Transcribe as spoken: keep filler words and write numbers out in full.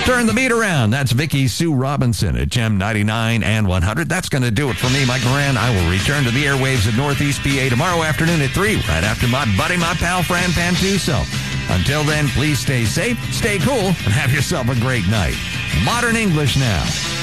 Turn the beat around. That's Vicky Sue Robinson at Gem ninety-nine and one hundred. That's going to do it for me, Mike Moran. I will return to the airwaves of Northeast P A tomorrow afternoon at three, right after my buddy, my pal, Fran Pantuso. Until then, please stay safe, stay cool, and have yourself a great night. Modern English now.